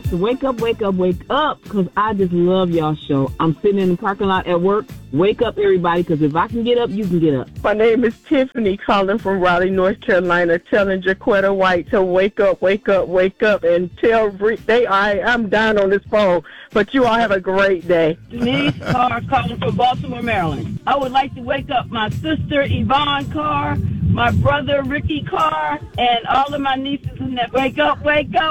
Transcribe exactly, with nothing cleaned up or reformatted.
So wake up, wake up, wake up, because I just love y'all show. I'm sitting in the parking lot at work. Wake up, everybody, because if I can get up, you can get up. My name is Tiffany, calling from Raleigh, North Carolina, telling Jaquetta White to wake up, wake up, wake up, and tell Rick, they, I, I'm dying on this phone, but you all have a great day. Denise Carr, calling from Baltimore, Maryland. I would like to wake up my sister, Yvonne Carr, my brother, Ricky Carr, and all of my nieces and nephews. Wake up, wake up.